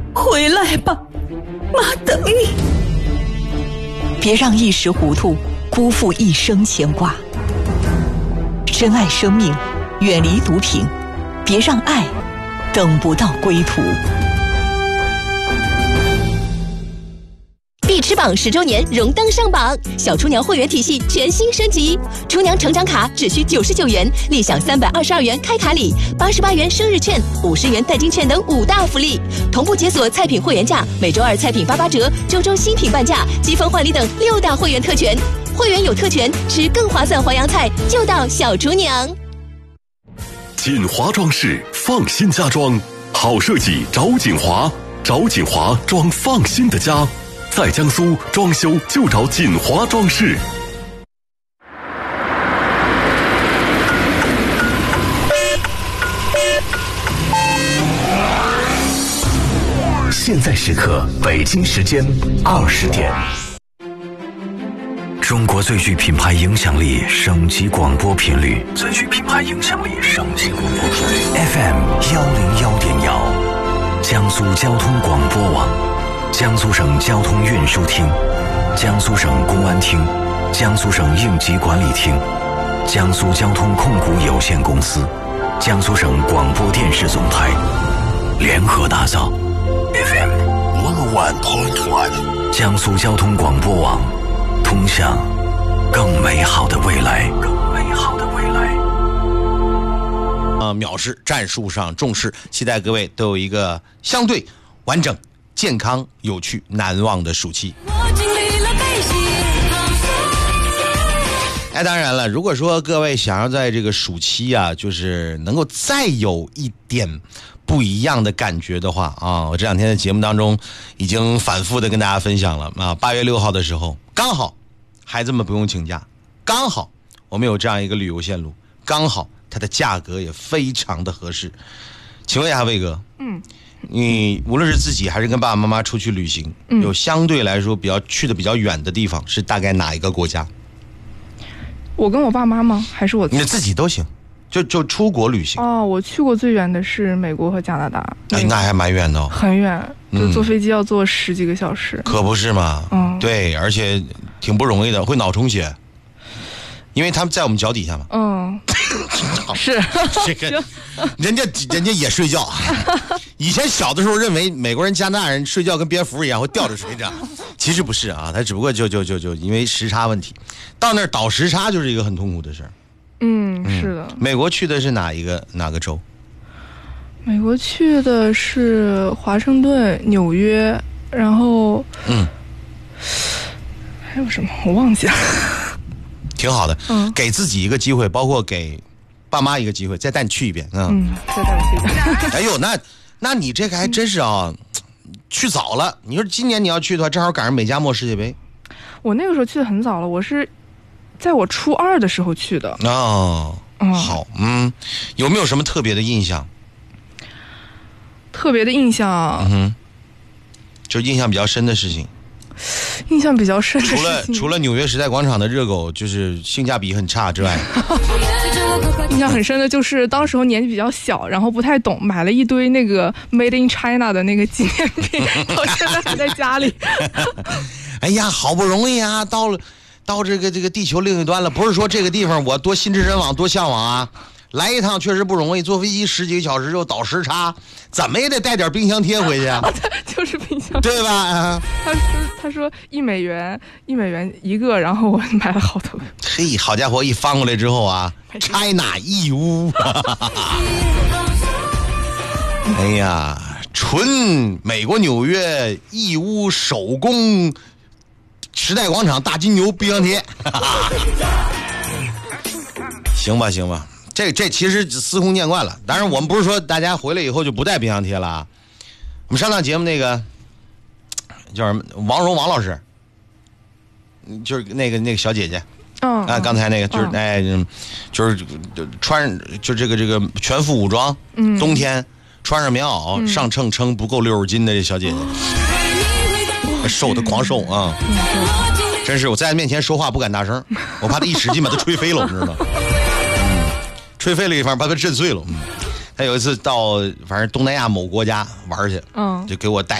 回来吧，妈等你。 别让一时糊涂辜负一生牵挂，珍爱生命，远离毒品，别让爱等不到归途。 必吃榜10周年荣登上榜，小厨娘会员体系全新升级，厨娘成长卡只需99元，立享322元开卡礼，88元生日券，50元代金券等5大福利，同步解锁菜品会员价，每周2菜品88折，周周新品半价，积分换礼等6大会员特权。会员有特权，吃更划算淮扬菜就到小厨娘。 锦华装饰，放心家装，好设计找锦华，找锦华装放心的家。在江苏装修就找锦华装饰。现在时刻，北京时间20点。 中国最具品牌影响力省级广播频率，最具品牌影响力省级广播频率 FM101.1，江苏交通广播网。江苏省交通运输厅、江苏省公安厅、江苏省应急管理厅、江苏交通控股有限公司、江苏省广播电视总台联合打造 FM 101.1，江苏交通广播网，通向更美好的未来。更美好的未来。 藐视战术上重视，期待各位都有一个相对完整、健康、有趣、难忘的暑期。当然了，如果说各位想要在这个暑期啊，就是能够再有一点不一样的感觉的话啊，我这2天的节目当中已经反复的跟大家分享了啊。8月6号的时候，刚好孩子们不用请假，刚好我们有这样一个旅游线路，刚好它的价格也非常的合适。请问一下魏哥，你无论是自己还是跟爸爸妈妈出去旅行，有相对来说去的比较远的地方，是大概哪一个国家？ 我跟我爸妈吗？还是我你自己都行，就出国旅行。 哦，我去过最远的是美国和加拿大。 那还蛮远的哦。 很远，就坐飞机要坐10几个小时。 可不是嘛。对，而且挺不容易的，会脑充血，因为他们在我们脚底下嘛。是这个人家也睡觉。以前小的时候认为美国人、加拿大人睡觉跟蝙蝠一样会吊着睡着，其实不是啊，他只不过就因为时差问题，到那儿倒时差就是一个很痛苦的事儿。 是的。 美国去的是哪个州？ 美国去的是华盛顿、纽约，然后还有什么我忘记了。 挺好的，给自己一个机会，包括给爸妈一个机会，再带你去一遍。 再带我去一遍。 哎呦，那你这个还真是啊，去早了。你说今年你要去的话，正好赶上美加墨世界杯。 我那个时候去的很早了，我是在我初2的时候去的。 好，有没有什么特别的印象？ 特别的印象， 就印象比较深的事情。 印象比较深的事情， 除了纽约时代广场的热狗就是性价比很差之外， 印象很深的就是当时候年纪比较小，然后不太懂，买了一堆那个 Made in China 的那个纪念品，到现在还在家里。 哎呀，好不容易啊，到这个地球另一端了，不是说这个地方我多心驰神往多向往啊，来一趟确实不容易，坐飞机10几个小时又倒时差，怎么也得带点冰箱贴回去啊。 就是冰箱贴， 对吧？ 他说1美元一个，然后我买了好多个。 嘿，好家伙，一翻过来之后啊 ，China 义乌。哎呀，纯美国纽约义乌手工时代广场大金牛冰箱贴。行吧，这其实司空见惯了。当然，我们不是说大家回来以后就不带冰箱贴了啊。我们上档节目那个叫什么王蓉王老师，就是那个小姐姐，刚才那个就是就是穿就这个全副武装，冬天穿上棉袄上秤称不够60斤的这小姐姐，瘦的狂瘦啊！真是我在她面前说话不敢大声，我怕她一使劲把她吹飞了，你知道吗？吹飞了一方把她震碎了。他有一次到反正东南亚某国家玩去，就给我带